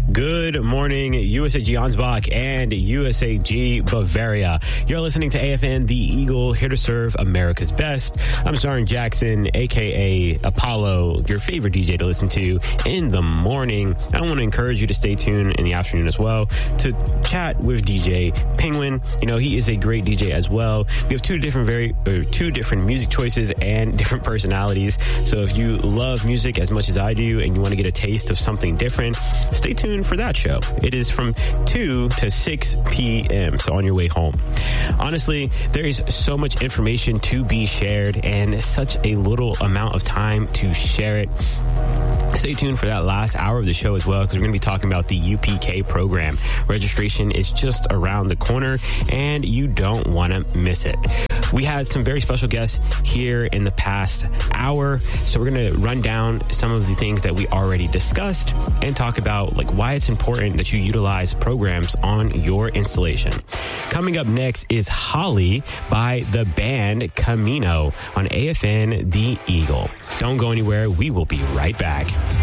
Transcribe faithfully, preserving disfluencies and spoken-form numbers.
Good morning, U S A G Ansbach and U S A G Bavaria. You're listening to A F N, the Eagle, here to serve America's best. I'm Zarin Jackson, a k a. Apollo, your favorite D J to listen to in the morning. I want to encourage you to stay tuned in the afternoon as well to chat with D J Penguin. You know, he is a great D J as well. We have two different very, or two different music choices and different personalities. So if you love music as much as I do and you want to get a taste of something different, stay tuned for that show. It is from two to six p.m. So on your way home. Honestly, there is so much information to be shared and such a little amount of time to share it. Stay tuned for that last hour of the show as well, because we're going to be talking about the U P K program. Registration is just around the corner and you don't want to miss it. We had some very special guests here in the past hour, so we're going to run down some of the things that we already discussed and talk about like why it's important that you utilize programs on your installation. Coming up next is Holly by the band Camino on A F N The Eagle. Don't go anywhere. We will be right back.